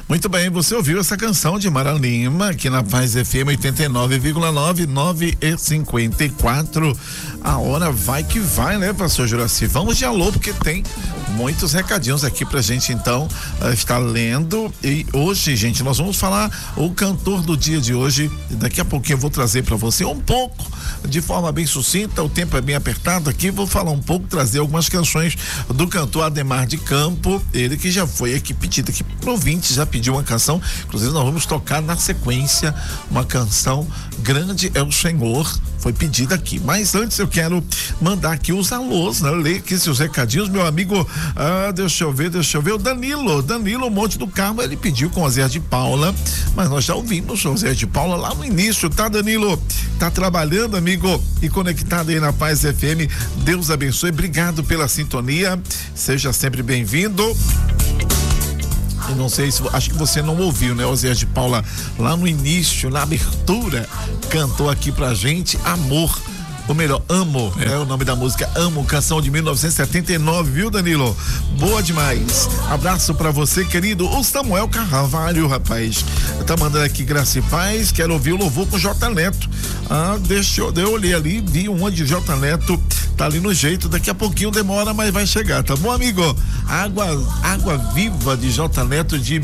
Muito bem, você ouviu essa canção de Mara Lima aqui na Paz FM 89,9, 9h54. A hora vai que vai, né, pastor Juraci? Vamos de alô, porque tem muitos recadinhos aqui pra gente, então, estar lendo. E hoje, gente, nós vamos falar o cantor do dia de hoje. Daqui a pouquinho eu vou trazer pra você um pouco, de forma bem sucinta, o tempo é bem apertado aqui, vou falar um pouco, trazer algumas canções do cantor Ademar de Campo, ele que já foi aqui pedido aqui pro ouvinte, já pediu uma canção, inclusive nós vamos tocar na sequência uma canção, Grande é o Senhor, foi pedida aqui, mas antes eu quero mandar aqui os alôs, né? Ler aqui seus recadinhos, meu amigo, deixa eu ver, o Danilo Monte do Carmo, ele pediu com Zé de Paula, mas nós já ouvimos o Zé de Paula lá no início, tá, Danilo? Tá trabalhando, amigo, e conectado aí na Paz FM, Deus abençoe, obrigado pela sintonia, seja sempre bem-vindo. Eu não sei se, acho que você não ouviu, né? O Zé de Paula lá no início, na abertura, cantou aqui pra gente Amor, ou melhor, Amo, é o nome da música, Amo, canção de 1979, viu, Danilo? Boa demais. Abraço pra você, querido. O Samuel Carvalho, rapaz, tá mandando aqui graça e paz, quero ouvir o louvor com J Neto. Eu olhei ali, vi uma de J Neto, tá ali no jeito, daqui a pouquinho demora, mas vai chegar, tá bom, amigo? Água Viva de J Neto de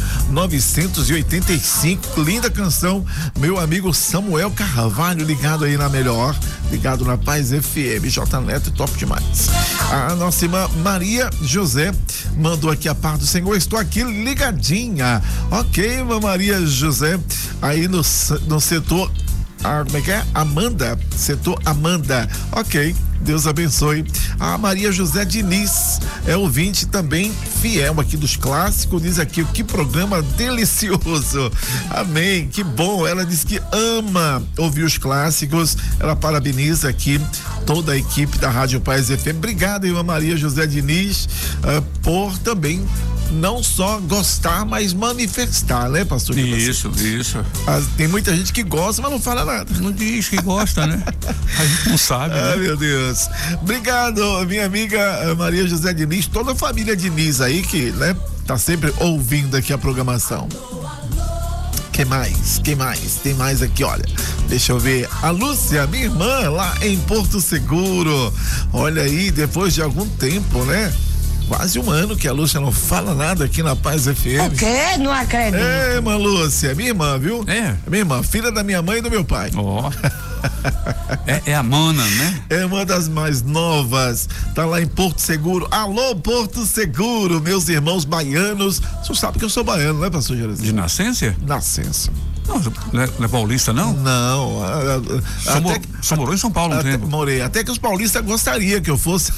1985, linda canção, meu amigo Samuel Carvalho, ligado aí na melhor, ligado na Paz FM, J Neto, top demais. A nossa irmã Maria José mandou aqui a paz do Senhor, estou aqui ligadinha, ok, irmã Maria José, aí no setor, como é que é? Setor Amanda, ok, Deus abençoe. A Maria José Diniz é ouvinte também fiel aqui dos clássicos, diz aqui, que programa delicioso, amém, que bom, ela diz que ama ouvir os clássicos, ela parabeniza aqui toda a equipe da Rádio Paz FM, obrigado, irmã Maria José Diniz, por também não só gostar, mas manifestar, né, pastor? Isso. Tem muita gente que gosta, mas não fala nada. Não diz que gosta, né? A gente não sabe, né? Meu Deus. Obrigado, minha amiga Maria José Diniz, toda a família Diniz aí que, né, tá sempre ouvindo aqui a programação. Quem mais? Tem mais aqui, olha. Deixa eu ver. A Lúcia, minha irmã, lá em Porto Seguro. Olha aí, depois de algum tempo, né? Quase um ano que a Lúcia não fala nada aqui na Paz FM. O quê? Não acredito. É, irmã Lúcia, minha irmã, viu? É. Minha irmã, filha da minha mãe e do meu pai. Ó. É a mana, né? É uma das mais novas. Tá lá em Porto Seguro. Alô, Porto Seguro, meus irmãos baianos. Você sabe que eu sou baiano, né, pastor Juraci? De nascença? Nascença. Não é paulista, não? Não. Só morou em São Paulo, não tem? Morei. Até que os paulistas gostariam que eu fosse.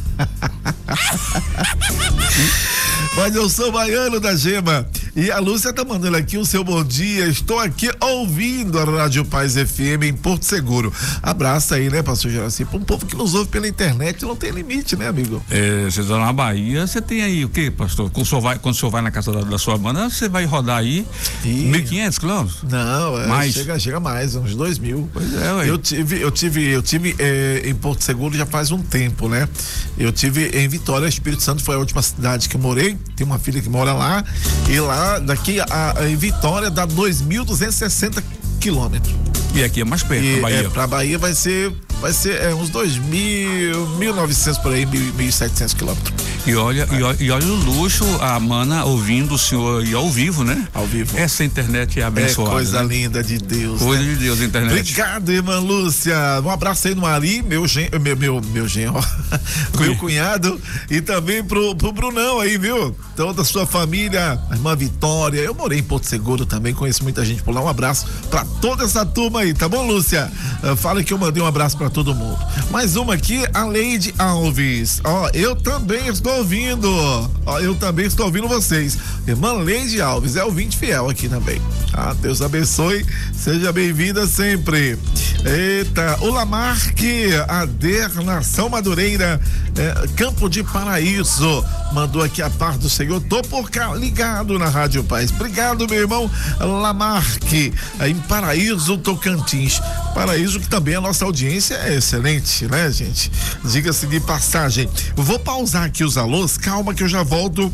Mas eu sou baiano da Gema. E a Lúcia tá mandando aqui o seu bom dia. Estou aqui ouvindo a Rádio Paz FM em Porto Seguro. Abraço aí, né, pastor Juraci? Para um povo que nos ouve pela internet, não tem limite, né, amigo? Você tá na Bahia, você tem aí o quê, pastor? Quando o senhor vai na casa da sua banda, você vai rodar aí 1.500 quilômetros? Não, mais. Chega mais, uns 2.000. Pois é, ué. Eu tive em Porto Seguro já faz um tempo, né? Eu tive em Vitória, Espírito Santo foi a última cidade que eu morei. Tem uma filha que mora lá. E lá, daqui em Vitória, dá 2.260 quilômetros. E aqui é mais perto, Bahia. Pra Bahia vai ser uns 1.900 por aí, 1.700 quilômetros. E olha o luxo, a mana ouvindo o senhor aí ao vivo, né? Ao vivo. Essa internet é abençoada. É coisa, né? Linda de Deus. Coisa, né? de Deus, internet. Obrigado, irmã Lúcia. Um abraço aí no Ari, meu genro, meu cunhado, e também pro Brunão aí, viu? Toda a sua família, a irmã Vitória. Eu morei em Porto Seguro também, conheço muita gente por lá. Um abraço pra toda essa turma aí, tá bom, Lúcia? Fala que eu mandei um abraço pra todo mundo. Mais uma aqui, a Leide Alves. Eu também estou ouvindo. Eu também estou ouvindo vocês. Irmã Leide Alves é ouvinte fiel aqui também. Deus abençoe. Seja bem-vinda sempre. Eita, o Lamarque, Ader, Nação Madureira, Campo de Paraíso, mandou aqui a paz do Senhor. Tô por cá ligado na Rádio Paz. Obrigado, meu irmão Lamarque, em Paraíso, Tocantins. Paraíso, que também a nossa audiência é excelente, né, gente? Diga-se de passagem. Vou pausar aqui os alôs, calma que eu já volto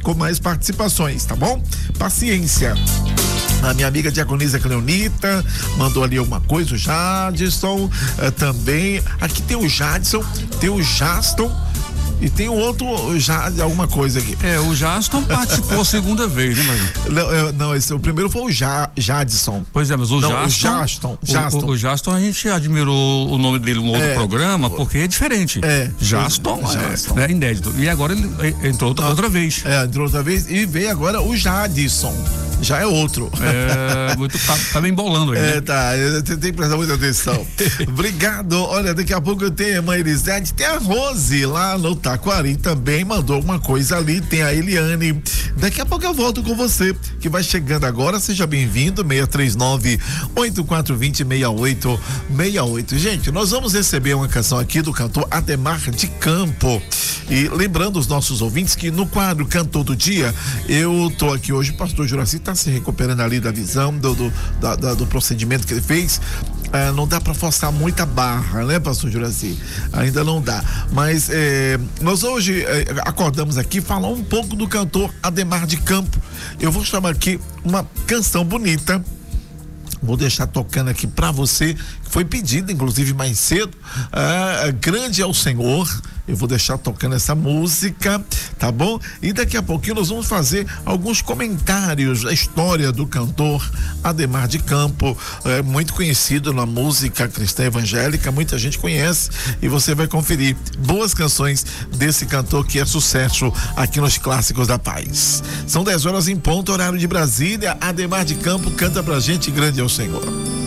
com mais participações, tá bom? Paciência. A minha amiga Diaconisa Cleonita mandou ali alguma coisa, o Jadson também. Aqui tem o Jadson, tem o Jaston e tem o outro já alguma coisa aqui. O Jaston participou a segunda vez, né, Marcos? Não, o primeiro foi o Jadson. Pois é, mas o Jaston. O Jaston, a gente admirou o nome dele no outro programa, porque é diferente. Jaston é inédito. E agora ele entrou outra vez. Entrou outra vez e veio agora o Jadson. Já é outro. Tá me embolando aí. Né? Tá. Tem que prestar muita atenção. Obrigado. Olha, daqui a pouco eu tenho a irmã Elisete, tem a Rose lá no Taquari também, mandou alguma coisa ali. Tem a Eliane. Daqui a pouco eu volto com você, que vai chegando agora. Seja bem-vindo, 639-8420-6868. Gente, nós vamos receber uma canção aqui do cantor Ademar de Campo. E lembrando os nossos ouvintes que no quadro Cantor do Dia, eu tô aqui hoje, o pastor Juraci tá se recuperando ali da visão, do procedimento que ele fez. Não dá para forçar muita barra, né, pastor Juraci? Ainda não dá. Mas nós hoje acordamos aqui falar um pouco do cantor Ademar de Campo. Eu vou chamar aqui uma canção bonita. Vou deixar tocando aqui para você, que foi pedido inclusive mais cedo. Grande é o Senhor. Eu vou deixar tocando essa música, tá bom? E daqui a pouquinho nós vamos fazer alguns comentários da história do cantor Ademar de Campo, muito conhecido na música cristã evangélica, muita gente conhece, e você vai conferir boas canções desse cantor que é sucesso aqui nos Clássicos da Paz. São 10 horas em ponto, horário de Brasília. Ademar de Campo canta pra gente, Grande é o Senhor.